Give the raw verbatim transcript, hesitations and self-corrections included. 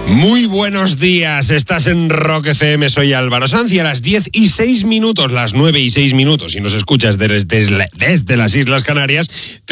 Muy buenos días, estás en Rock F M, soy Álvaro Sanz y a las diez y seis minutos, las nueve y seis minutos, si nos escuchas desde, desde, desde las Islas Canarias,